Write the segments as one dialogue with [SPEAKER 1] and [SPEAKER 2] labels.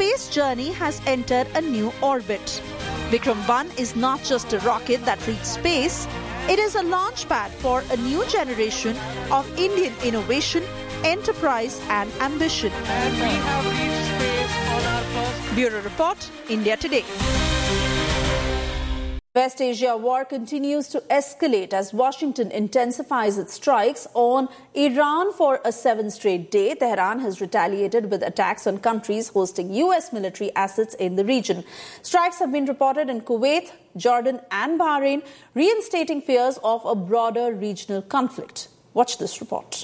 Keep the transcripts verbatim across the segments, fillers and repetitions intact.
[SPEAKER 1] space journey has entered a new orbit. Vikram one is not just a rocket that reached space, it is a launch pad for a new generation of Indian innovation, enterprise and ambition.
[SPEAKER 2] And we have reached space on our first...
[SPEAKER 1] Bureau Report, India Today.
[SPEAKER 3] West Asia war continues to escalate as Washington intensifies its strikes on Iran for a seventh straight day. Tehran has retaliated with attacks on countries hosting U S military assets in the region. Strikes have been reported in Kuwait, Jordan and Bahrain, reinstating fears of a broader regional conflict. Watch this report.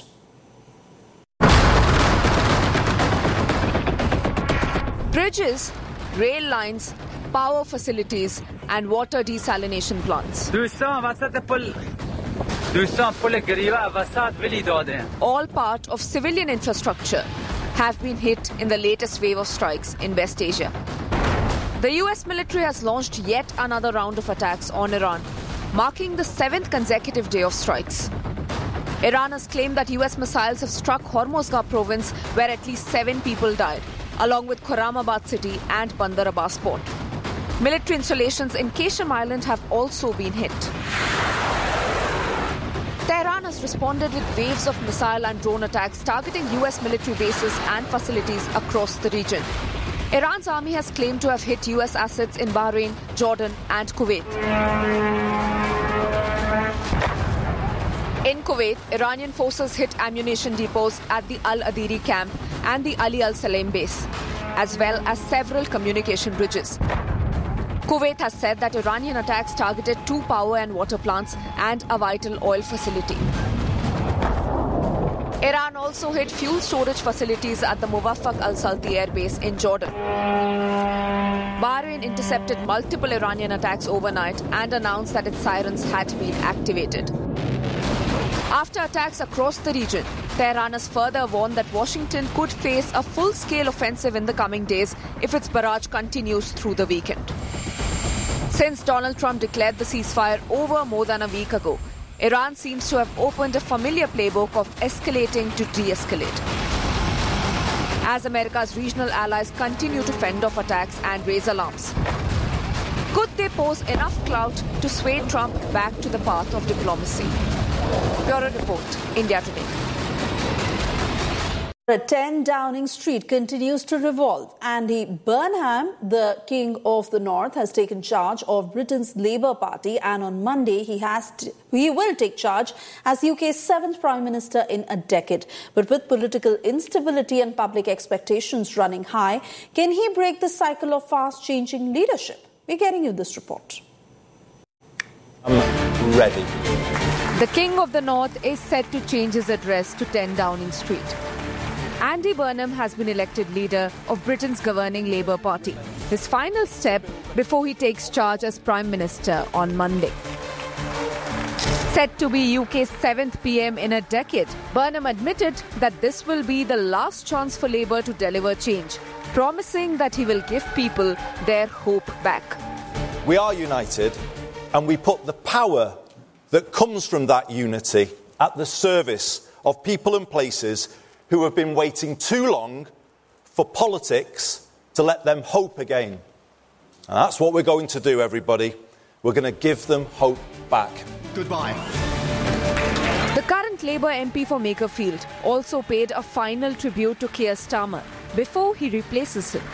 [SPEAKER 4] Bridges, rail lines, power facilities and water desalination plants. All part of civilian infrastructure have been hit in the latest wave of strikes in West Asia. The U S military has launched yet another round of attacks on Iran, marking the seventh consecutive day of strikes. Iran has claimed that U S missiles have struck Hormozgan province where at least seven people died, along with Khorramabad city and Bandar Abbas port. Military installations in Qashm Island have also been hit. Tehran has responded with waves of missile and drone attacks targeting U S military bases and facilities across the region. Iran's army has claimed to have hit U S assets in Bahrain, Jordan and Kuwait. In Kuwait, Iranian forces hit ammunition depots at the Al-Adiri camp and the Ali Al-Salem base, as well as several communication bridges. Kuwait has said that Iranian attacks targeted two power and water plants and a vital oil facility. Iran also hit fuel storage facilities at the Muwaffaq al-Salti air base in Jordan. Bahrain intercepted multiple Iranian attacks overnight and announced that its sirens had been activated. After attacks across the region, Tehran has further warned that Washington could face a full-scale offensive in the coming days if its barrage continues through the weekend. Since Donald Trump declared the ceasefire over more than a week ago, Iran seems to have opened a familiar playbook of escalating to de-escalate. As America's regional allies continue to fend off attacks and raise alarms, could they pose enough clout to sway Trump back to the path of diplomacy? Bureau Report, India Today.
[SPEAKER 3] ten Downing Street continues to revolve. Andy Burnham, the King of the North, has taken charge of Britain's Labour Party, and on Monday he has to, he will take charge as U K's seventh Prime Minister in a decade. But with political instability and public expectations running high, can he break the cycle of fast-changing leadership? We're getting you this report.
[SPEAKER 5] I'm ready.
[SPEAKER 4] The King of the North is set to change his address to ten Downing Street. Andy Burnham has been elected leader of Britain's governing Labour Party, his final step before he takes charge as Prime Minister on Monday. Set to be U K's seventh P M in a decade, Burnham admitted that this will be the last chance for Labour to deliver change, promising that he will give people their hope back.
[SPEAKER 5] We are united, and we put the power that comes from that unity at the service of people and places who have been waiting too long for politics to let them hope again. And that's what we're going to do, everybody. We're going to give them hope back.
[SPEAKER 6] Goodbye.
[SPEAKER 4] The current Labour M P for Makerfield also paid a final tribute to Keir Starmer before he replaces him.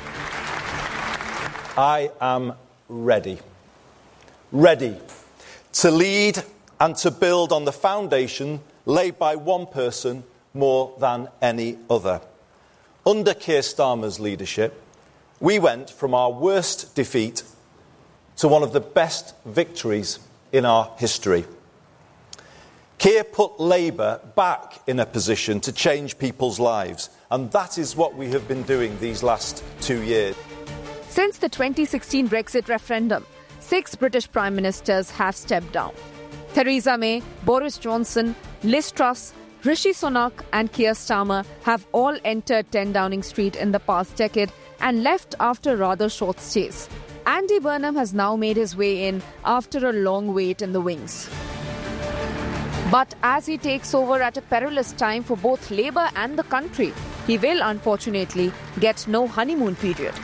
[SPEAKER 5] I am ready. Ready to lead and to build on the foundation laid by one person more than any other. Under Keir Starmer's leadership, we went from our worst defeat to one of the best victories in our history. Keir put Labour back in a position to change people's lives, and that is what we have been doing these last two years.
[SPEAKER 4] Since the twenty sixteen Brexit referendum, six British Prime Ministers have stepped down. Theresa May, Boris Johnson, Liz Truss, Rishi Sunak and Keir Starmer have all entered ten Downing Street in the past decade and left after rather short stays. Andy Burnham has now made his way in after a long wait in the wings. But as he takes over at a perilous time for both Labour and the country, he will unfortunately get no honeymoon period.